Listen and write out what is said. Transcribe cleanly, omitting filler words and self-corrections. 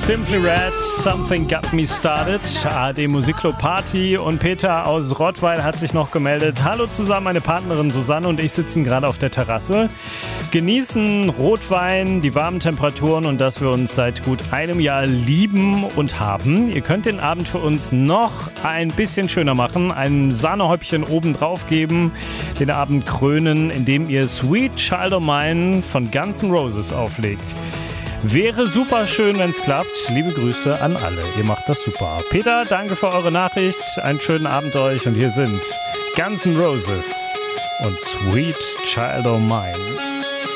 Simply Red, Something Got Me Started, ARD Musikclub Party, und Peter aus Rottweil hat sich noch gemeldet. Hallo zusammen, meine Partnerin Susanne und ich sitzen gerade auf der Terrasse, genießen Rotwein, die warmen Temperaturen und dass wir uns seit gut einem Jahr lieben und haben. Ihr könnt den Abend für uns noch ein bisschen schöner machen, ein Sahnehäubchen oben drauf geben, den Abend krönen, indem ihr Sweet Child O' Mine von Guns N' Roses auflegt. Wäre super schön, wenn es klappt. Liebe Grüße an alle. Ihr macht das super. Peter, danke für eure Nachricht. Einen schönen Abend euch. Und hier sind Guns N' Roses und Sweet Child O' Mine.